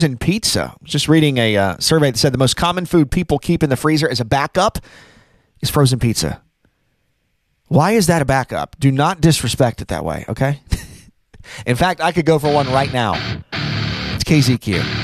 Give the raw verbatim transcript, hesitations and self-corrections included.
frozen pizza. Just reading a uh, survey that said the most common food people keep in the freezer as a backup is frozen pizza. Why is that a backup? Do not disrespect it that way, okay? In fact, I could go for one right now. It's K Z Q.